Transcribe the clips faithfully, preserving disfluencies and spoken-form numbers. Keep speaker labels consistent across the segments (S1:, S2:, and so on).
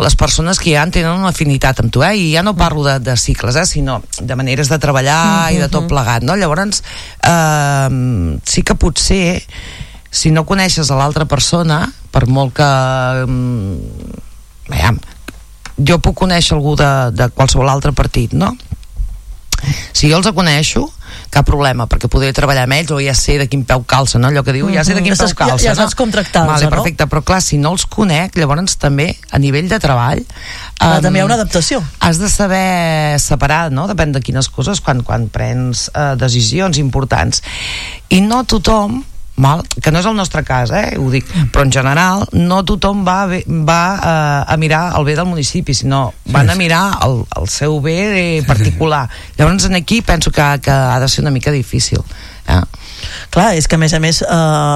S1: les persones que ja tenen una afinitat amb tu, eh? I ja no parlo de, de cicles, eh? Sinó de maneres de treballar uh-huh. i de tot plegat, no? Llavors eh, sí que potser si no coneixes a l'altra persona, per molt que eh, jo puc conèixer algú de, de qualsevol altre partit, no? Si jo els coneixo, cap problema, perquè podré treballar amb ells o ja sé de quin peu calça, no? Allò que diu, ja sé de quin peu calça,
S2: ja, ja saps com tractar-los,
S1: vale,
S2: no?
S1: Perfecte, però clar, si no els conec, llavors també a nivell de treball
S2: um, també hi ha una adaptació.
S1: Has de saber separar, no? Depèn de quines coses, quan, quan prens uh, decisions importants, i no tothom, mal, que no és el nostre cas, eh, ho dic, però en general no tothom va, bé, va uh, a mirar el bé del municipi, sinó van a mirar el, el seu bé particular. Llavors aquí penso que, que ha de ser una mica difícil, eh?
S2: Clar, és que a més a més eh,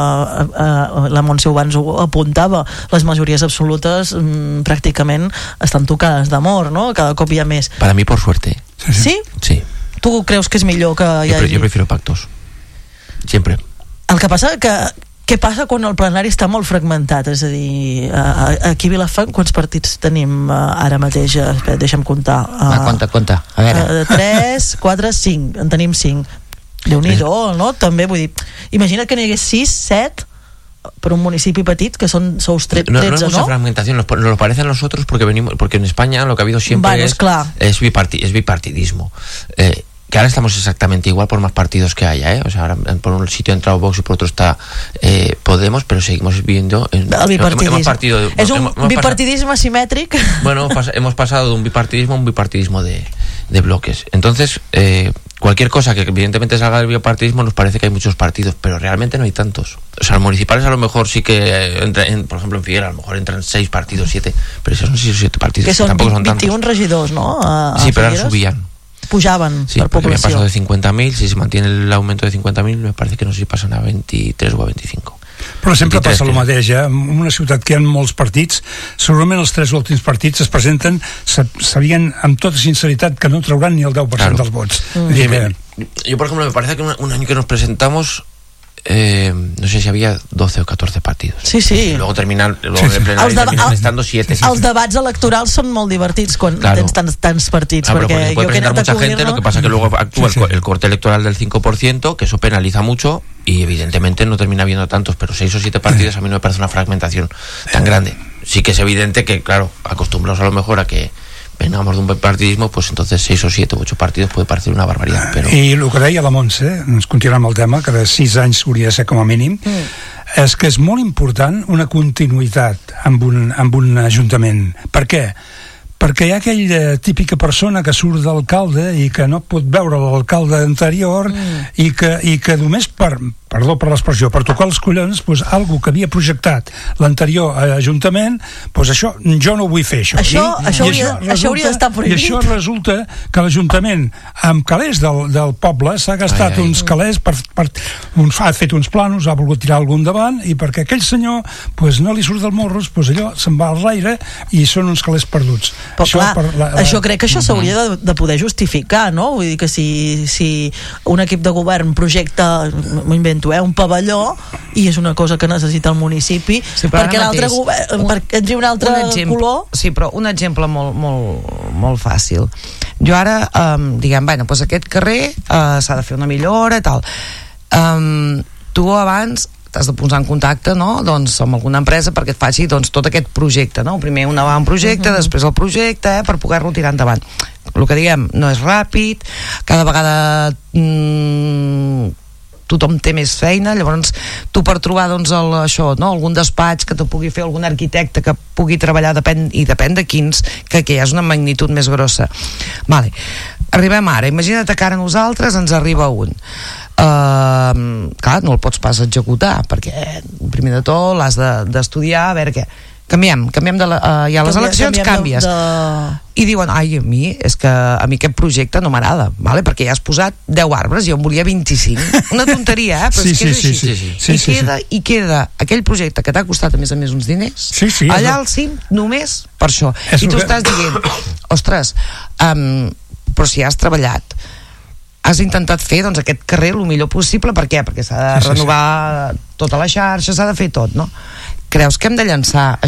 S2: eh, la Montse abans ho apuntava, les majories absolutes mm, pràcticament estan tocades d'amor, no? Cada cop hi ha més.
S3: Para mí por suerte.
S2: ¿Sí?
S3: Sí.
S2: ¿Tu creus que és millor que hi
S3: yo,
S2: hagi?
S3: Yo prefiero pactos. Siempre.
S2: El que passa que què passa quan el plenari està molt fragmentat? És a dir, aquí a Vilafranca quants partits tenim ara mateix? Espera, deixa'm comptar.
S1: Va, compta, compta. A veure.
S2: tres, quatre, cinc. En tenim cinc. Déu-n'hi-do, no? També, vull dir, imagina que n'hi hagués sis, set per un municipi petit, que son sous tretze,
S3: no, no es mucha
S2: ¿no?
S3: fragmentación, nos, nos lo parece a nosotros porque venimos, porque en España lo que ha habido siempre
S2: bueno,
S3: es,
S2: es,
S3: es, biparti, es bipartidismo. Eh, que ahora estamos exactamente igual por más partidos que haya, ¿eh? O sea, ahora por un sitio ha entrado Vox y por otro está eh, Podemos, pero seguimos viviendo en,
S2: el bipartidismo.
S3: Hemos partido,
S2: es un
S3: hemos, hemos
S2: bipartidismo
S3: pasado,
S2: asimétrico.
S3: Bueno, hemos, pas, hemos pasado de un bipartidismo a un bipartidismo de, de bloques. Entonces, eh, cualquier cosa que evidentemente salga del bipartidismo nos parece que hay muchos partidos, pero realmente no hay tantos. O sea, los municipales a lo mejor sí que entra, en, por ejemplo en Figueira a lo mejor entran seis partidos, siete, pero esos son seis o siete partidos,
S2: que son
S3: tampoco son tantos.
S2: veintiún regidors, ¿no? A, a
S3: sí, pero
S2: Figueres
S3: ahora subían.
S2: Pujaven
S3: sí,
S2: per població.
S3: Sí, pasado de cincuenta mil, si se mantiene el aumento de cincuenta mil, me parece que no sé si pasan a veintitrés o a veinticinco.
S4: Però sempre passa el mateix, eh? En una ciutat que hi ha molts partits, segurament els tres últims partits es presenten, sabien amb tota sinceritat que no trauran ni el deu per cent claro. dels vots. Mm.
S3: Sí, que... Yo, por ejemplo, me parece que un, un año que nos presentamos, eh, no sé si había doce o catorce partidos.
S2: Sí, sí.
S3: Y luego terminan, luego sí, sí. en el plenario terminan estando siete. Sí, sí.
S2: Els debats electorals són molt divertits quan claro. tens tants, tants partits.
S3: Claro,
S2: perquè
S3: puede presentar mucha gente, lo que pasa es que luego actúa sí, sí. El, el corte electoral del cinco por ciento, que eso penaliza mucho y evidentemente no termina habiendo tantos, pero seis o siete partidos a mí no me parece una fragmentación tan grande. Sí que es evidente que, claro, acostumbrados a lo mejor a que vengamos de un bipartidismo, pues entonces seis o siete o ocho partidos puede parecer una barbaridad. Pero...
S4: I el que deia la Montse, ens continuem el tema, que de sis anys hauria de ser com a mínim, mm. és que és molt important una continuïtat amb un, amb un ajuntament. Per què? Perquè hi ha aquella típica persona que surt d'alcalde i que no pot veure l'alcalde anterior mm. i, que, i que només per, perdó per l'expressió, per tocar els collons, pues, algo que havia projectat l'anterior ajuntament, pues això, jo no ho vull fer, això.
S2: Això,
S4: I,
S2: això,
S4: i
S2: hauria,
S4: això, resulta,
S2: això hauria d'estar prohibit.
S4: I això resulta que l'Ajuntament, amb calés del, del poble, s'ha gastat ai, ai. uns calés, per, per, uns, ha fet uns planos, ha volgut tirar algun davant, i perquè aquell senyor pues, no li surt del morros, pues, allò se'n va al l'aire i són uns calés perduts.
S2: Però això, clar, per la, la... això crec que això s'hauria de, de poder justificar, no? Vull dir que si, si un equip de govern projecta, m'ho invento, eh, un pavelló i és una cosa que necessita el municipi, sí, perquè l'altre govern, un, perquè entri un altre un exemple, color...
S1: Sí, però un exemple molt, molt, molt fàcil. Jo ara, um, diguem, bueno, doncs aquest carrer uh, s'ha de fer una millora i tal. Um, tu abans t'has de posar en contacte, no?, doncs, amb alguna empresa perquè et faci, doncs, tot aquest projecte, no? Primer un avantprojecte, uh-huh. després el projecte, eh, per poder-lo tirar endavant. El que diguem, no és ràpid, cada vegada mmm, tothom té més feina, llavors tu per trobar, doncs, el, això, no?, algun despatx que te pugui fer, algun arquitecte que pugui treballar, depèn, i depèn de quins, que aquí hi ha una magnitud més grossa. Vale. Arribem ara, imagina't que ara nosaltres ens arriba un. Uh, clar, no el pots pas executar perquè primer de tot l'has d'estudiar, de, a veure què canviem, canviem de la, uh, ja les Canvia, eleccions canvies de, de... i diuen, ai, a mi és que a mi aquest projecte no m'agrada, vale? Perquè ja has posat deu arbres i jo en volia vint-i-cinc, una tonteria, eh? Però
S4: sí,
S1: és que és
S4: sí,
S1: així
S4: sí, sí, sí,
S1: I,
S4: sí,
S1: queda,
S4: sí.
S1: i queda aquell projecte que t'ha costat a més a més uns diners
S4: sí, sí,
S1: allà
S4: no.
S1: al cim només per això
S4: és
S1: i tu
S4: que...
S1: estàs dient, ostres um, però si has treballat has intentat fer, doncs, aquest carrer el millor possible, per què? Perquè s'ha de sí, renovar sí, sí. tota la xarxa, s'ha de fer tot, no? Creus que hem de llançar